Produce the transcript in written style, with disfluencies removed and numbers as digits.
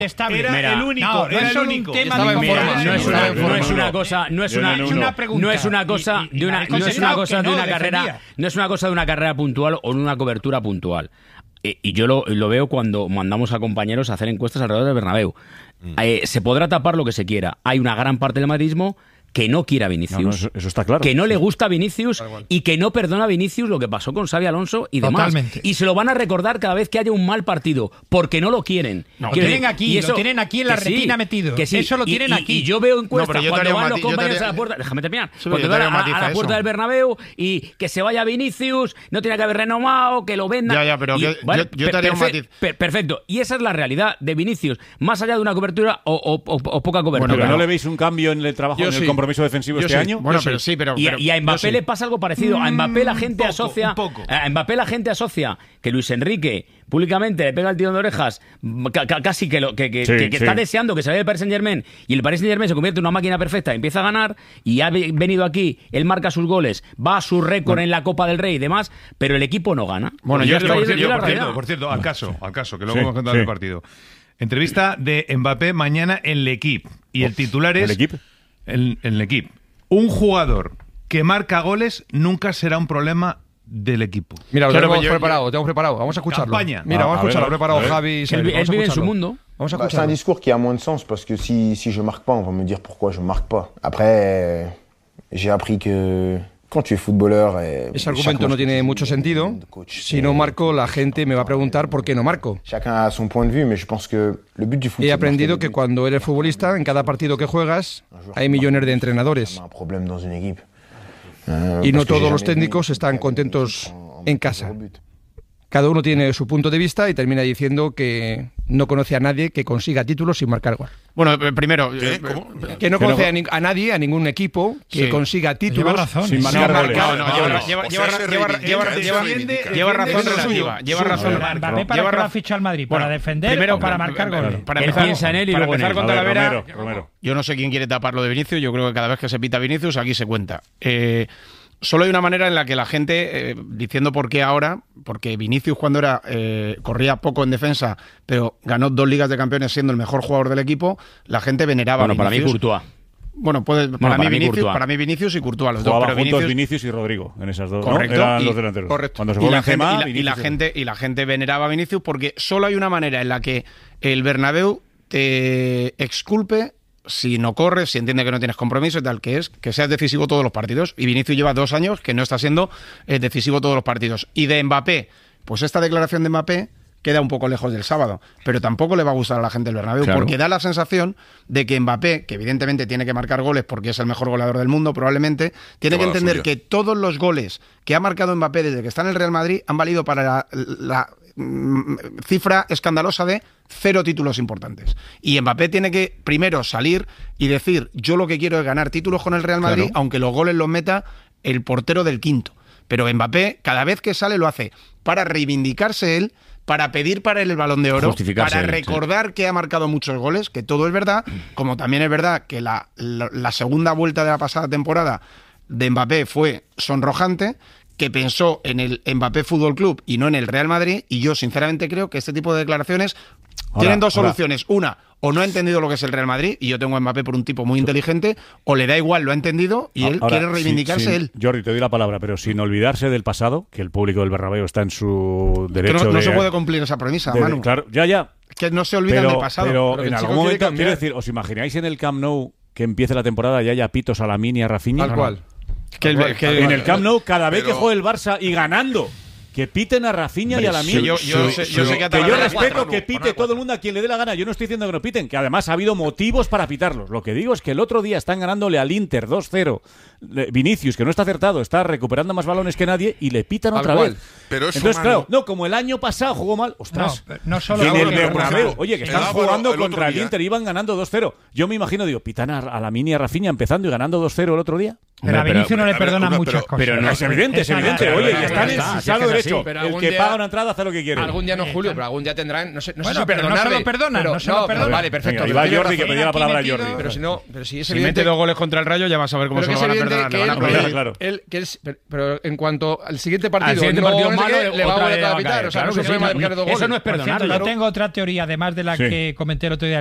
estable. Era el único. No, Era es el un único. tema Estaba de en forma. confianza. No es una cosa. No es una pregunta. No es una cosa de una. No es una cosa de una carrera. No es una cosa de una carrera puntual o de una cobertura puntual. Y yo lo veo cuando mandamos a compañeros a hacer encuestas alrededor del Bernabéu. Se podrá tapar lo que se quiera. Hay una gran parte del madridismo que no quiere a Vinicius, eso está claro. que no le gusta a Vinicius y que no perdona a Vinicius lo que pasó con Xabi Alonso y demás. Totalmente. Y se lo van a recordar cada vez que haya un mal partido, porque no lo quieren. Lo tienen aquí, lo tienen aquí en la retina metido. Que sí. Eso lo tienen aquí. Y yo veo encuestas yo cuando van los yo compañeros a la puerta, déjame terminar, Sí, cuando yo van daría a la puerta del Bernabéu y que se vaya Vinicius, no tiene que haber renomado, que lo vendan. Ya, pero Y, yo te haría un matiz. Perfecto. Y esa es la realidad de Vinicius, más allá de una cobertura o poca cobertura. Bueno, ¿no le veis un cambio en el trabajo, en el compromiso defensivo este año? Bueno, pero sí, pero Y a Mbappé le pasa algo parecido. A Mbappé la gente asocia. poco. A Mbappé la gente asocia que Luis Enrique públicamente le pega el tirón de orejas, casi que está deseando que se vaya el Paris Saint-Germain, y el Paris Saint-Germain se convierte en una máquina perfecta, empieza a ganar, y ha venido aquí, él marca sus goles, va a su récord en la Copa del Rey y demás, pero el equipo no gana. Bueno, por cierto, al caso, que luego hemos contado el partido. Entrevista de Mbappé mañana en L'Equipe. Y el titular es... En L'Equipe. Un jugador que marca goles nunca será un problema del equipo. Mira, lo tenemos preparado. Vamos a escucharlo. Campaña. Mira, vamos a escucharlo. Lo ha preparado Javi. Él vive en su mundo. Vamos a C'est un escucharlo. discours qui a moins de sens parce que si je marque pas, on va me dire pourquoi je marque pas. Après, j'ai appris que quand tu es footballeur... Ese argumento no tiene mucho sentido. Si no marco, la gente me va a preguntar por qué no marco. Chacun a son point de vue, mais je pense que le but du foot... He aprendido que cuando eres futbolista, en cada partido que juegas, hay millones de entrenadores. Un problème dans une équipe. Y no todos los técnicos están contentos en casa. Cada uno tiene su punto de vista y termina diciendo que no conoce a nadie que consiga títulos sin marcar gol. Bueno, primero... Que no conoce a nadie, a ningún equipo que consiga títulos sin marcar goles. Lleva razón relativa. Mbappé, ¿para qué lo ha fichado al Madrid? ¿Para defender o para marcar goles? Él piensa en él y luego en él. Con Talavera, Romero. yo no sé quién quiere tapar lo de Vinicius, yo creo que cada vez que se pita Vinicius aquí se cuenta. Solo hay una manera en la que la gente, diciendo por qué ahora, porque Vinicius cuando corría poco en defensa, pero ganó 2 Ligas de Campeones siendo el mejor jugador del equipo, la gente veneraba a Vinicius. Para mí Courtois. Bueno, para mí Vinicius y Courtois, los dos. Jugaban Pero juntos Vinicius y Rodrigo en esas dos. Correcto. ¿no? Eran los delanteros. Correcto. Cuando se fue Benzema, y la gente veneraba a Vinicius porque solo hay una manera en la que el Bernabéu te exculpe si no corres, si entiende que no tienes compromiso y tal, que es que seas decisivo todos los partidos. Y Vinicius lleva 2 años que no está siendo decisivo todos los partidos. Y de Mbappé, pues esta declaración de Mbappé queda un poco lejos del sábado, pero tampoco le va a gustar a la gente del Bernabéu, porque da la sensación de que Mbappé, que evidentemente tiene que marcar goles porque es el mejor goleador del mundo probablemente, tiene que entender que todos los goles que ha marcado Mbappé desde que está en el Real Madrid han valido para la cifra escandalosa de 0 títulos importantes. Y Mbappé tiene que primero salir y decir, yo lo que quiero es ganar títulos con el Real Madrid, aunque los goles los meta el portero del quinto. Pero Mbappé, cada vez que sale, lo hace para reivindicarse él, para pedir para él el Balón de Oro, para recordar que ha marcado muchos goles, que todo es verdad, como también es verdad que la segunda vuelta de la pasada temporada de Mbappé fue sonrojante, que pensó en el Mbappé Fútbol Club y no en el Real Madrid, y yo sinceramente creo que este tipo de declaraciones tienen dos soluciones. Una, o no ha entendido lo que es el Real Madrid, y yo tengo a Mbappé por un tipo muy inteligente, o le da igual, lo ha entendido, y él quiere reivindicarse él. Jordi, te doy la palabra, pero sin olvidarse del pasado, que el público del Bernabéu está en su derecho no se puede cumplir esa premisa, Manu. Claro, ya. Es que no se olvidan del pasado. Pero en algún momento, quiero decir, ¿os imagináis en el Camp Nou que empiece la temporada y haya pitos a Lamine y a Rafinha? Tal cual. En el Camp Nou, cada vez que juegue el Barça y ganando, que piten a Rafinha y a Lamine. Yo sé que yo respeto que pite todo el mundo a quien le dé la gana. Yo no estoy diciendo que no piten, que además ha habido motivos para pitarlos. Lo que digo es que el otro día están ganándole al Inter 2-0. Vinicius, que no está acertado, está recuperando más balones que nadie y le pitan otra vez. Pero eso, entonces, claro, como el año pasado jugó mal, ostras. No solo en el Bernabéu, oye, que están jugando el contra el Inter y iban ganando 2-0. Yo me imagino, digo, pitan a Lamine y a Rafinha empezando y ganando 2-0 el otro día. Pero a Vinicius no le perdonan muchas cosas. Pero no es evidente, Oye, y están en su sano derecho hecho. El que paga una entrada hace lo que quiere. Algún día no, Julio, pero algún día tendrán. No sé si perdonarle. No se lo perdonan. No se lo perdonan. Vale, perfecto. Y va Jordi, que pedía la palabra a Jordi. Pero si es si mete 2 goles contra el Rayo, ya vas a ver cómo se lo van a perdonar. Pero en cuanto al siguiente partido, le va a volver a pitar. O sea, no es problema de marcar 2 goles. Eso no es perdonar. Yo tengo otra teoría, además de la que comenté el otro día